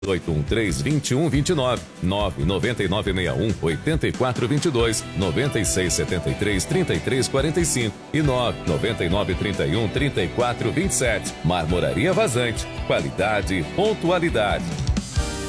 813-2129, 99961-8422, 9673-3345 e 99931-3427. Marmoraria Vazante, qualidade e pontualidade.